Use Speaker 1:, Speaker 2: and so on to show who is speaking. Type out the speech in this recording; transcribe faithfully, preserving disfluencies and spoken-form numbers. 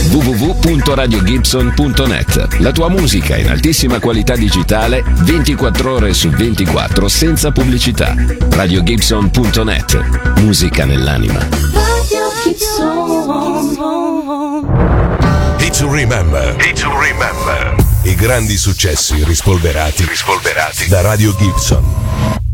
Speaker 1: w w w punto radio gibson punto net. La tua musica in altissima qualità digitale ventiquattro ore su ventiquattro senza pubblicità. radio gibson punto net. Musica nell'anima.
Speaker 2: Radio Gibson.
Speaker 3: Hit to remember. Hit to remember. I grandi successi rispolverati, rispolverati da Radio Gibson.